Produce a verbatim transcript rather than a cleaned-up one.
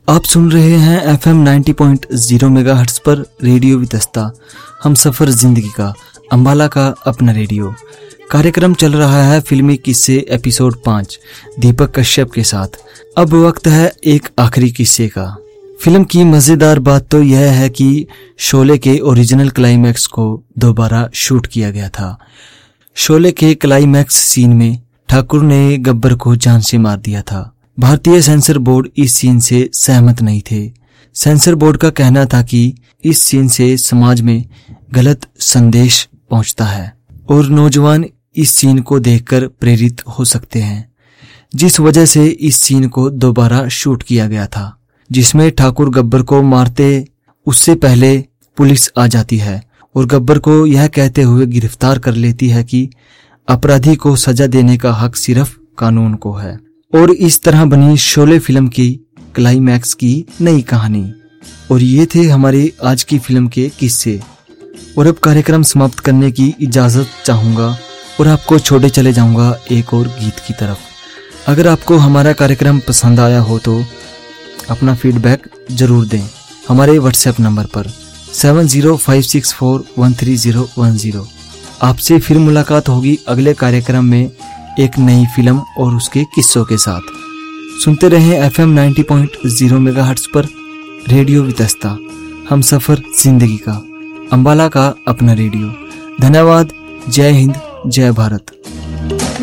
आप सुन रहे हैं F M ninety point zero megahertz पर रेडियो वितस्ता, हम सफ़र जिंदगी का, अंबाला का अपना रेडियो। कार्यक्रम चल रहा है फिल्मी किस्से एपिसोड पाँच दीपक कश्यप के साथ। अब वक्त है एक आखिरी किस्से का। फिल्म की मज़ेदार बात तो यह है कि शोले के ओरिजिनल क्लाइमैक्स को दोबारा शूट किया गया था। शोले के क्लाइमैक्स सीन में ठाकुर ने गब्बर को जान से मार दिया था। भारतीय सेंसर बोर्ड इस सीन से सहमत नहीं थे। सेंसर बोर्ड का कहना था कि इस सीन से समाज में गलत संदेश पहुंचता है और नौजवान इस सीन को देखकर प्रेरित हो सकते हैं, जिस वजह से इस सीन को दोबारा शूट किया गया था, जिसमें ठाकुर गब्बर को मारते उससे पहले पुलिस आ जाती है और गब्बर को यह कहते हुए गिरफ्तार कर लेती है कि अपराधी को सजा देने का हक सिर्फ कानून को है। और इस तरह बनी शोले फिल्म की क्लाइमैक्स की नई कहानी। और ये थे हमारे आज की फिल्म के किस्से। और अब कार्यक्रम समाप्त करने की इजाजत चाहूंगा और आपको छोड़े चले जाऊंगा एक और गीत की तरफ। अगर आपको हमारा कार्यक्रम पसंद आया हो तो अपना फीडबैक जरूर दें हमारे व्हाट्सएप नंबर पर seven zero five six four one three zero one zero. आपसे फिर मुलाकात होगी अगले कार्यक्रम में एक नई फिल्म और उसके किस्सों के साथ। सुनते रहें F M ninety point zero megahertz पर रेडियो वितस्ता, हम सफर जिंदगी का, अंबाला का अपना रेडियो। धन्यवाद। जय हिंद, जय भारत।